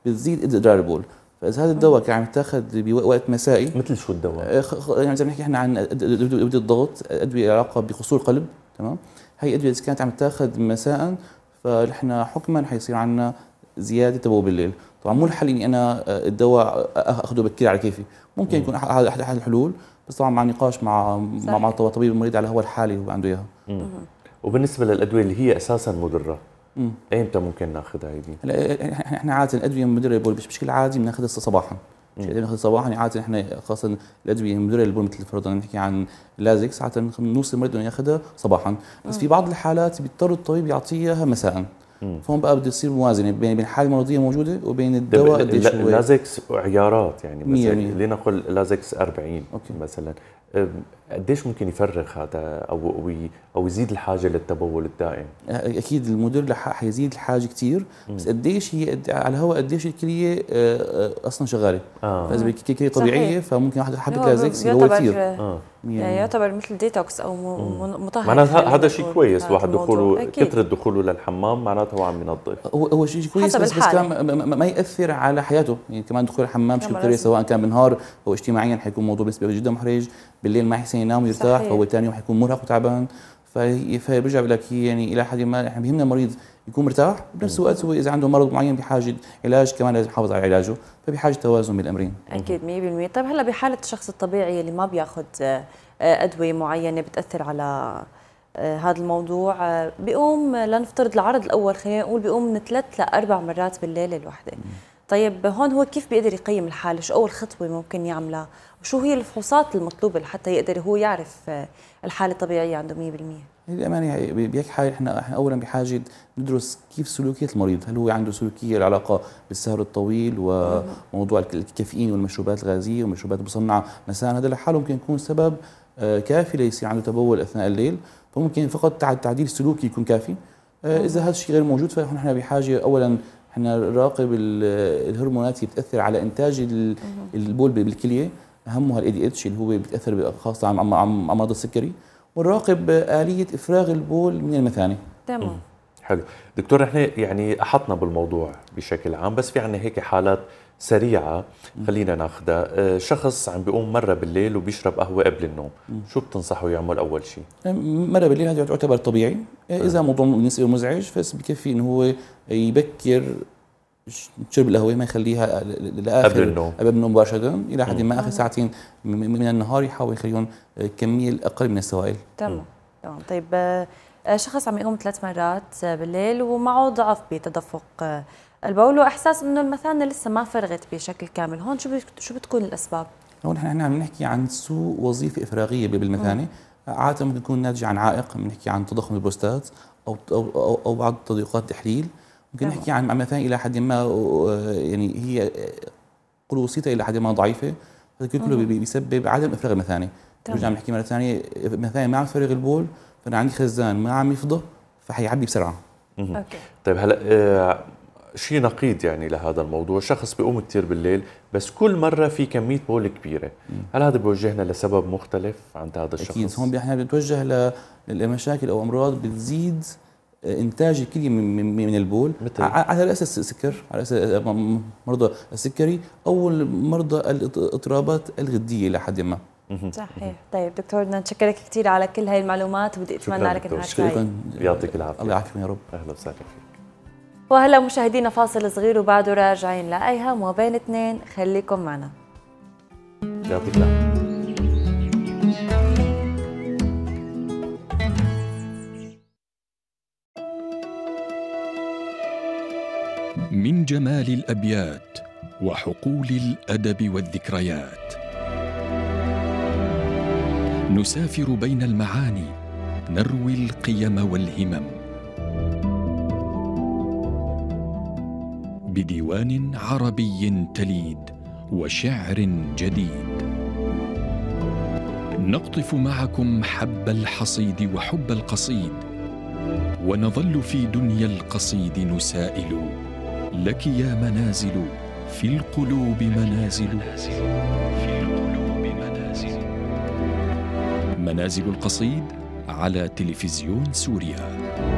بتزيد اضرار البول. فاذا هذا الدواء كان عم يتاخذ بوقت مسائي، مثل شو الدواء؟ يعني زي ما نحكي احنا عن ادويه الضغط، ادويه علاقه بقصور القلب، تمام. هي ادويه اذا كانت عم تاخذ مساء فنحن حكما حيصير عندنا زياده تبول بالليل. طبعا مو الحل اني انا الدواء اخذه بكير على كيفي، ممكن يكون احد الحلول، بس طبعا مع نقاش مع طبيب المريض على هو الحاله اللي هو عنده اياها. وبالنسبه للادويه اللي هي اساسا مضره، ايمتى ممكن ناخذها هيدي؟ هلا احنا عاده الادويه المدره للبول بشكل عادي بناخذها صباحا. بناخذها صباحا، يعني عاده احنا خاصه الادويه المدره للبول مثل فرضا نحكي عن لازكس، عاده بنوصي المريض انه ياخذها صباحا، بس في بعض الحالات بيضطر الطبيب يعطيها مساء. فهون بقى بده يصير موازنه بين الحاله المرضيه موجوده وبين الدواء قديش هو. اللازكس عيارات، يعني مثلا لنقل لازكس 40 مثلا، قديش ممكن يفرغ هذا او يزيد الحاجه للتبول الدائم؟ اكيد المدر حيزيد الحاجه كثير، بس قديش هي على الهواء قديش الكليه اصلا شغاله. فاذا الكليه طبيعيه فممكن واحد حبه لازكس هو كثير، يعني يعتبر مثل ديتوكس او مطهر. معناتها هذا شيء كويس، واحد دخوله كثره دخوله للحمام معناته هو عم ينظف. هو شيء كويس، بس كمان ما ياثر على حياته. يعني كمان دخول الحمام شيء كثير، سواء كان بالنهار او اجتماعيا حيكون موضوع بالنسبه له جدا محرج، بالليل ما يحسن ينام ويرتاح، فهو ثاني يوم حيكون مرهق وتعبان. فبرجع بقول لك يعني الى حد ما احنا بيهمنا المريض يكون مرتاح، بنفس الوقت هو اذا عنده مرض معين بحاجه علاج كمان لازم يحافظ على علاجه، فبحاجه توازن بين الامرين. اكيد 100%. طيب هلا بحاله الشخص الطبيعي اللي ما بياخذ ادويه معينه بتاثر على هذا الموضوع، بيقوم لنفترض العرض الاول خلينا نقول بيقوم من 3 ل 4 مرات بالليل الوحده. طيب هون هو كيف بيقدر يقيم الحاله؟ شو اول خطوه ممكن يعملها؟ وشو هي الفحوصات المطلوبه لحتى يقدر هو يعرف الحاله الطبيعيه عنده 100%؟ للامانه بهيك حاله احنا اولا بحاجه ندرس كيف سلوكيه المريض، هل هو عنده سلوكيه العلاقه بالسهر الطويل وموضوع الكافيين والمشروبات الغازيه والمشروبات المصنعه مساء، هذا لحاله ممكن يكون سبب كافي ليصير عنده تبول اثناء الليل، فممكن فقط تعديل سلوكي يكون كافي. اذا هذا الشيء غير موجود فنحن بحاجه اولا احنا نراقب الهرمونات اللي بتاثر على انتاج البول بالكليه، اهمها الاي دي اتش اللي هو بيتاثر خاصه على مرض السكري، ونراقب آلية إفراغ البول من المثانة. تمام. حلو دكتور، احنا يعني احطنا بالموضوع بشكل عام، بس في عندنا هيك حالات سريعة خلينا ناخذها. شخص عم بيقوم مرة بالليل وبيشرب قهوة قبل النوم، شو بتنصحه يعمل أول شيء؟ مرة بالليل هذا يعتبر طبيعي، إذا موضوع بالنسبة له مزعج فبكفي إنه هو يبكر شرب القهوة، ما يخليها لآخر قبل النوم مباشرة، إلى حد ما آخر ساعتين من النهار يحاول يخليهم كمية أقل من السوائل. تمام. طيب شخص عم يقوم 3 مرات بالليل ومعه ضعف بتدفق البول واحساس انه المثانه لسه ما فرغت بشكل كامل، هون شو بتكون الاسباب؟ هون احنا عم نحكي عن سوء وظيفه افراغيه بالمثانه، عاده ممكن تكون ناتجه عن عائق، بنحكي عن تضخم البروستات او بعض تضييقات التحليل، ممكن نحكي عن مثانه الى حد ما يعني هي قلوصيتها الى حد ما ضعيفه، هذا كله بيسبب عدم افراغ المثانه. نرجع بنحكي مره ثانيه، المثانه ما عم تفرغ البول، فانا عندي خزان ما عم يفضى فحيعبي بسرعه. اوكي. طيب هلا شيء نقيض يعني لهذا الموضوع، شخص بيقوم كثير بالليل بس كل مره في كميه بول كبيره، هل هذا بيوجهنا لسبب مختلف عند هذا الشخص؟ اكيد هون احنا بنتوجه لمشاكل او امراض بتزيد انتاج الكليه من البول، على اساس السكر، على اساس مرضى السكري او مرضى الاضطرابات الغديه الى حد ما. صحيح. طيب دكتور بدنا نشكرك كثير على كل هاي المعلومات، وبدي اتمنى لك نهار سعيد. يعطيك العافيه. الله يعافيكم يا رب. اهلا وسهلا فيك. وهلا مشاهدينا فاصل صغير وبعده راجعين لايهم وبين اثنين، خليكم معنا. يعطيك العافيه. من جمال الأبيات وحقول الأدب والذكريات نسافر بين المعاني، نروي القيم والهمم بديوان عربي تليد وشعر جديد. نقطف معكم حب الحصيد وحب القصيد، ونظل في دنيا القصيد نسائل لك يا منازل في القلوب منازل، منازل القصيد على تلفزيون سوريا.